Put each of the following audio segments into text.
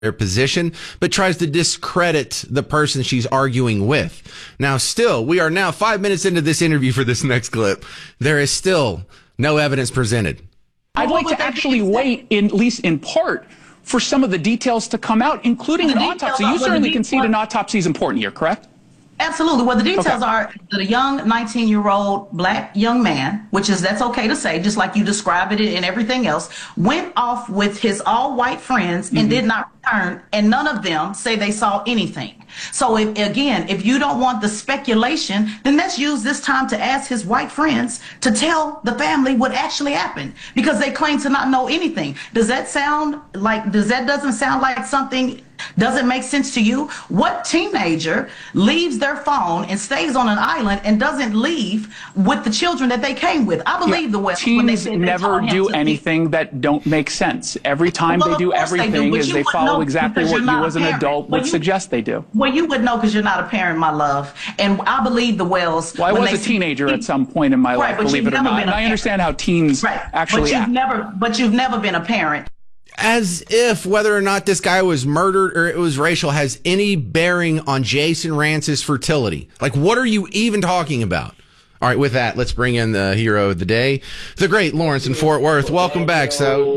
their position, but tries to discredit the person she's arguing with. Now, still, we are now 5 minutes into this interview for this next clip. There is still no evidence presented. I'd like to actually wait, at least in part, for some of the details to come out, including an autopsy. You certainly concede an autopsy is important here, correct? Absolutely. Well, the details are that a young 19-year-old black young man, that's okay to say, just like you described it and everything else, went off with his all-white friends and did not return, and none of them say they saw anything. So, if you don't want the speculation, then let's use this time to ask his white friends to tell the family what actually happened, because they claim to not know anything. Doesn't sound like something? Doesn't make sense to you? What teenager leaves their phone and stays on an island and doesn't leave with the children that they came with? I believe the West. Teens never do anything that don't make sense. Every time they do everything is they follow exactly what you as an adult would suggest they do. Well, you would know because you're not a parent, my love. And I believe the Wells. Well, I was a teenager at some point in my life, believe it or not. And I understand how teens actually act. But you've never been a parent. As if whether or not this guy was murdered or it was racial has any bearing on Jason Rance's fertility. Like, what are you even talking about? All right, with that, let's bring in the hero of the day, the great Lawrence in Fort Worth. Welcome back,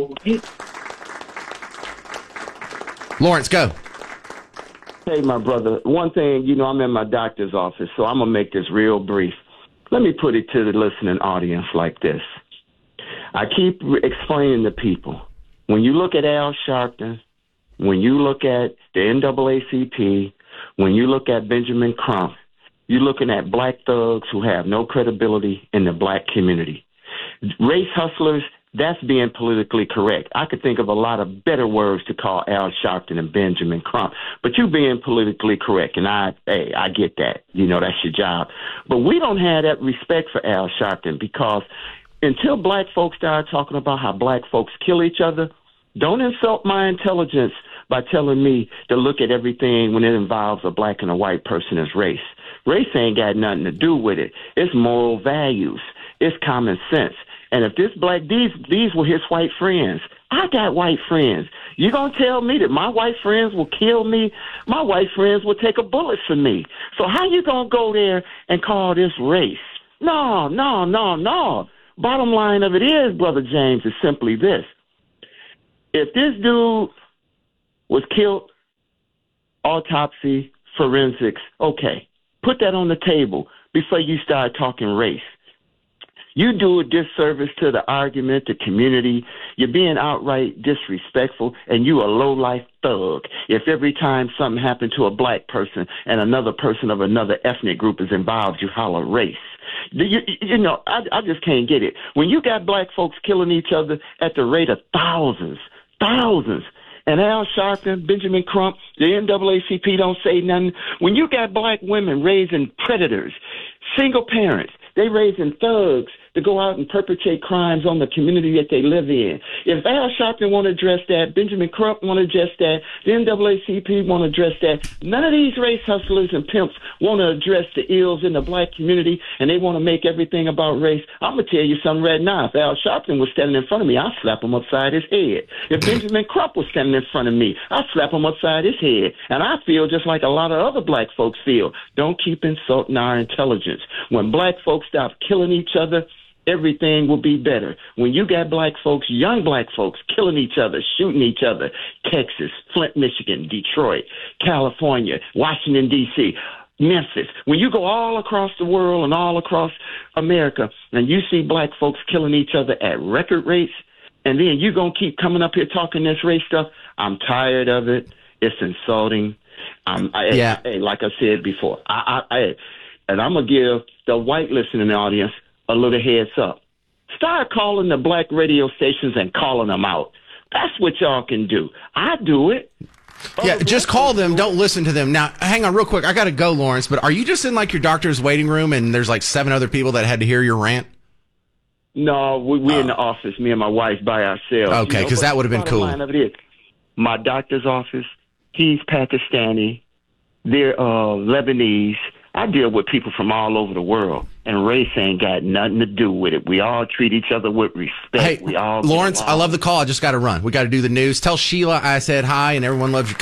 Lawrence, go. Hey, my brother. One thing, I'm in my doctor's office, so I'm going to make this real brief. Let me put it to the listening audience like this. I keep explaining to people, when you look at Al Sharpton, when you look at the NAACP, when you look at Benjamin Crump, you're looking at black thugs who have no credibility in the black community. Race hustlers, that's being politically correct. I could think of a lot of better words to call Al Sharpton and Benjamin Crump, but you being politically correct, and I get that. That's your job. But we don't have that respect for Al Sharpton, because until black folks start talking about how black folks kill each other, don't insult my intelligence by telling me to look at everything when it involves a black and a white person as race. Race ain't got nothing to do with it. It's moral values. It's common sense. And if these were his white friends. I got white friends. You gonna tell me that my white friends will kill me? My white friends will take a bullet for me. So how you gonna go there and call this race? No. Bottom line of it is, Brother James, is simply this. If this dude was killed, autopsy, forensics, okay, put that on the table before you start talking race. You do a disservice to the argument, the community. You're being outright disrespectful, and you a low-life thug if every time something happened to a black person and another person of another ethnic group is involved, you holler race. I just can't get it. When you got black folks killing each other at the rate of thousands, and Al Sharpton, Benjamin Crump, the NAACP don't say nothing. When you got black women raising predators, single parents, they raising thugs to go out and perpetrate crimes on the community that they live in. If Al Sharpton want to address that, Benjamin Crump want to address that, the NAACP want to address that, none of these race hustlers and pimps want to address the ills in the black community, and they want to make everything about race. I'm going to tell you something right now. If Al Sharpton was standing in front of me, I'd slap him upside his head. If Benjamin Crump was standing in front of me, I'd slap him upside his head. And I feel just like a lot of other black folks feel. Don't keep insulting our intelligence. When black folks stop killing each other, everything will be better. When you got black folks, young black folks, killing each other, shooting each other, Texas, Flint, Michigan, Detroit, California, Washington, D.C., Memphis, when you go all across the world and all across America and you see black folks killing each other at record rates, and then you're going to keep coming up here talking this race stuff, I'm tired of it. It's insulting. Hey, like I said before, and I'm going to give the white listening audience a little heads up. Start calling the black radio stations and calling them out. That's what y'all can do. I do it. Yeah, just call them. Don't listen to them. Now, hang on real quick. I got to go, Lawrence, but are you just in like your doctor's waiting room and there's like 7 other people that had to hear your rant? No, we're in the office, me and my wife by ourselves. Okay, because that would have been cool. Line of it is, my doctor's office, he's Pakistani, they're Lebanese. I deal with people from all over the world, and race ain't got nothing to do with it. We all treat each other with respect. Hey, we all Lawrence, I love the call. I just got to run. We got to do the news. Tell Sheila I said hi, and everyone loves your